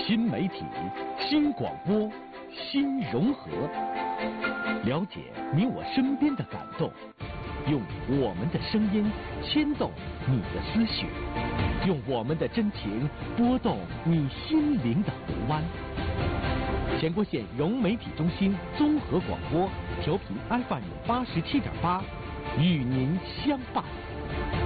新媒体、新广播、新融合，了解你我身边的感动，用我们的声音牵动你的思绪，用我们的真情拨动你心灵的湖湾。全国县融媒体中心综合广播，调频 FM 87.8，与您相伴。